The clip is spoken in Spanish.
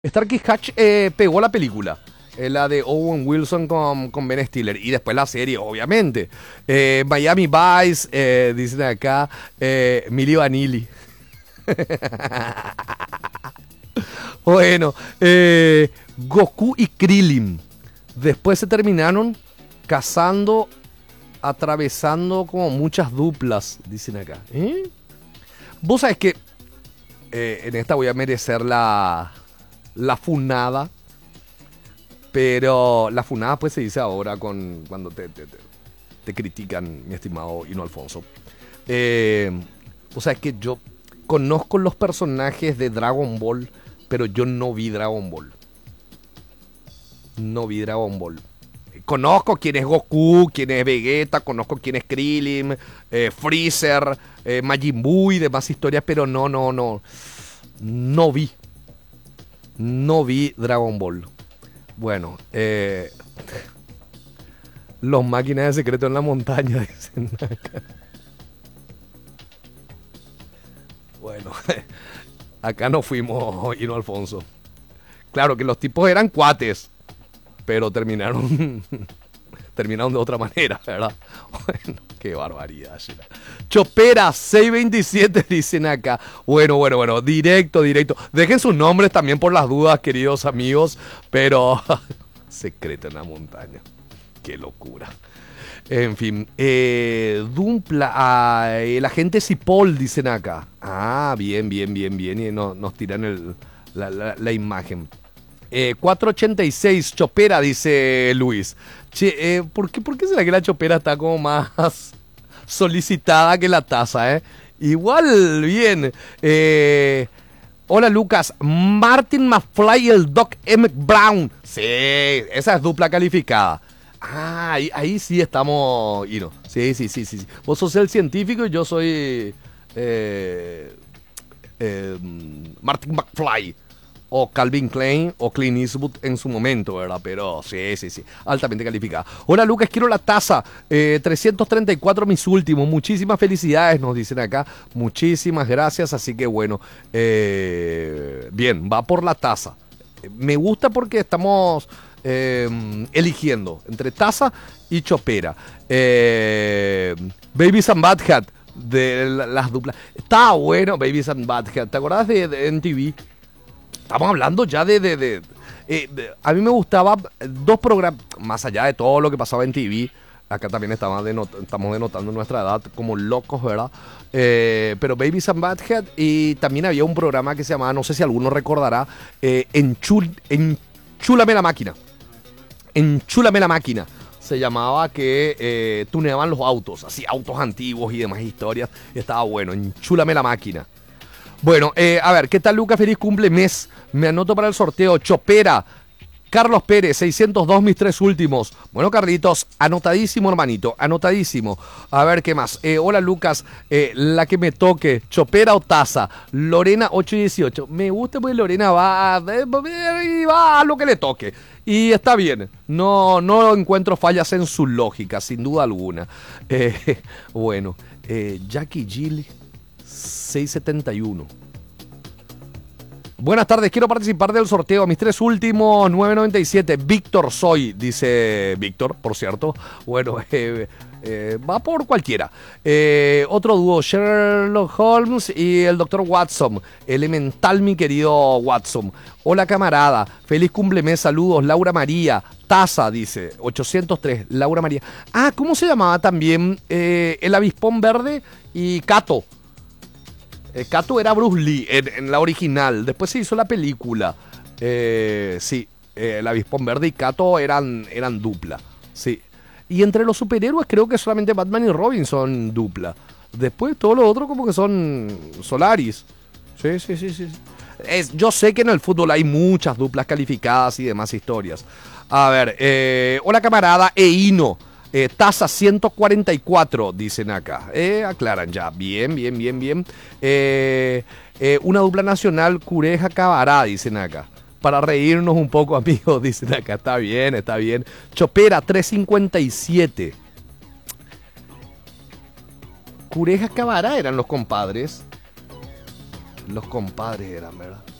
Starkey Hatch pegó la película. La de Owen Wilson con Ben Stiller. Y después la serie, obviamente. Miami Vice, dicen acá. Milli Vanilli. Bueno, Goku y Krillin. Después se terminaron casando, atravesando como muchas duplas, dicen acá. Vos sabés que en esta voy a merecer la funada. Pero la funada pues se dice ahora cuando te critican, mi estimado Hino Alfonso. O sea, es que yo conozco los personajes de Dragon Ball, pero yo no vi Dragon Ball. No vi Dragon Ball. Conozco quién es Goku, quién es Vegeta, conozco quién es Krillin, Freezer, Majin Buu y demás historias, pero no vi. No vi Dragon Ball. Bueno, los máquinas de secreto en la montaña, dicen acá. Bueno, acá no fuimos, Hino Alfonso. Claro que los tipos eran cuates, pero terminaron de otra manera, ¿verdad? Bueno, qué barbaridad. Chopera 627 dicen acá. Bueno, directo. Dejen sus nombres también por las dudas, queridos amigos, pero secreto en la montaña. Qué locura. En fin, Dumpla, el agente Cipoll dicen acá. Ah, bien, y nos tiran la imagen. 486, Chopera, dice Luis. Che, ¿por qué será que la Chopera está como más solicitada que la taza, Igual, bien. Hola, Lucas. Martin McFly y el Doc M. Brown. Sí, esa es dupla calificada. Ah, ahí sí estamos, Hino. Sí. Vos sos el científico y yo soy Martin McFly. O Calvin Klein o Clint Eastwood en su momento, ¿verdad? Pero sí, altamente calificada. Hola, Lucas, quiero la taza. 334 mis últimos. Muchísimas felicidades, nos dicen acá. Muchísimas gracias, así que bueno. Bien, va por la taza. Me gusta porque estamos eligiendo entre taza y Chopera. Babies and Bad Hat, de las duplas. Está bueno, Babies and Bad Hat. ¿Te acordás de MTV? Estamos hablando ya a mí me gustaba dos programas, más allá de todo lo que pasaba en TV. Acá también estamos denotando nuestra edad como locos, ¿verdad? Pero Babies and Butthead, y también había un programa que se llamaba, no sé si alguno recordará, Enchúlame la máquina. Enchúlame la máquina. Se llamaba que tuneaban los autos, así autos antiguos y demás historias. Estaba bueno, Enchúlame la máquina. Bueno, a ver, ¿qué tal, Lucas? Feliz cumple mes. Me anoto para el sorteo. Chopera, Carlos Pérez, 602 mis tres últimos. Bueno, Carlitos, anotadísimo, hermanito, anotadísimo. A ver, ¿qué más? Hola, Lucas, la que me toque, Chopera o taza. Lorena, 818. Me gusta porque Lorena va a lo que le toque. Y está bien, no encuentro fallas en su lógica, sin duda alguna. Bueno, Jackie Jill 671. Buenas tardes, quiero participar del sorteo. Mis tres últimos, 997. Víctor soy, dice Víctor, por cierto. Bueno, va por cualquiera. Otro dúo, Sherlock Holmes y el Dr. Watson. Elemental, mi querido Watson. Hola, camarada. Feliz cumplemes, saludos. Laura María. Taza, dice. 803, Laura María. Ah, ¿cómo se llamaba también? El avispón verde y Cato. Kato era Bruce Lee en la original. Después se hizo la película. Sí, el avispón verde y Kato eran dupla. Sí. Y entre los superhéroes creo que solamente Batman y Robin son dupla. Después todo lo otro como que son Solaris. Sí. Yo sé que en el fútbol hay muchas duplas calificadas y demás historias. A ver, hola, camarada Eino. Taza 144, dicen acá. Aclaran ya. Bien. Una dupla nacional, Cureja Cabará, dicen acá. Para reírnos un poco, amigos, dicen acá. Está bien. Chopera 357. Cureja Cabará eran los compadres. Los compadres eran, ¿verdad?